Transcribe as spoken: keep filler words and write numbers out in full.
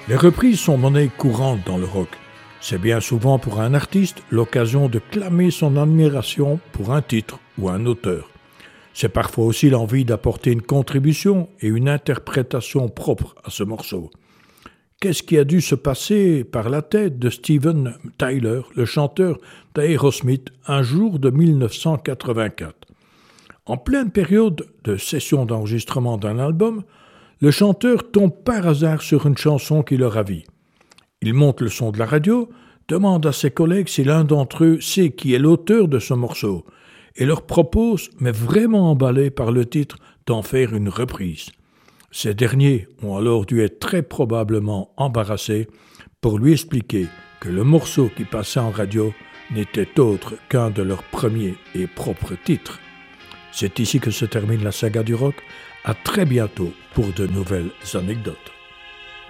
Les reprises sont monnaie courante dans le rock. C'est bien souvent pour un artiste l'occasion de clamer son admiration pour un titre ou un auteur. C'est parfois aussi l'envie d'apporter une contribution et une interprétation propre à ce morceau. Qu'est-ce qui a dû se passer par la tête de Steven Tyler, le chanteur d'Aerosmith, un jour de dix-neuf cent quatre-vingt-quatre? En pleine période de session d'enregistrement d'un album, le chanteur tombe par hasard sur une chanson qui le ravit. Il monte le son de la radio, demande à ses collègues si l'un d'entre eux sait qui est l'auteur de ce morceau et leur propose, mais vraiment emballé par le titre, d'en faire une reprise. Ces derniers ont alors dû être très probablement embarrassés pour lui expliquer que le morceau qui passait en radio n'était autre qu'un de leurs premiers et propres titres. C'est ici que se termine la saga du rock. À très bientôt pour de nouvelles anecdotes.